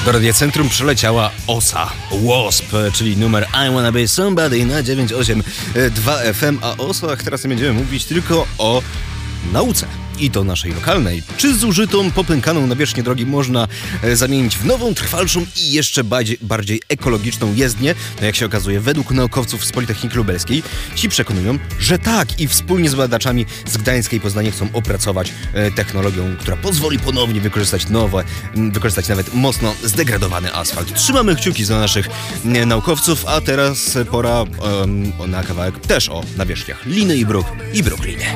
Do Radiocentrum przyleciała OSA, WASP, czyli numer I Wanna Be Somebody na 982 FM, a o OSach teraz nie będziemy mówić tylko o nauce. I to naszej lokalnej. Czy zużytą, popękaną nawierzchnię drogi można zamienić w nową, trwalszą i jeszcze bardziej ekologiczną jezdnię? No jak się okazuje, według naukowców z Politechniki Lubelskiej ci przekonują, że tak i wspólnie z badaczami z Gdańska i Poznania chcą opracować technologię, która pozwoli ponownie wykorzystać nawet mocno zdegradowany asfalt. Trzymamy kciuki za naszych naukowców, a teraz pora na kawałek też o nawierzchniach Liny i Brooklynie.